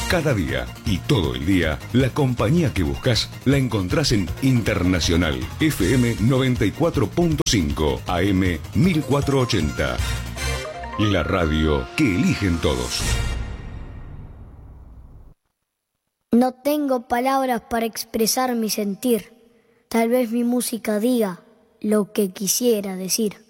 Cada día y todo el día, la compañía que buscas la encontrás en Internacional FM 94.5 AM 1480. La radio que eligen todos. No tengo palabras para expresar mi sentir. Tal vez mi música diga lo que quisiera decir.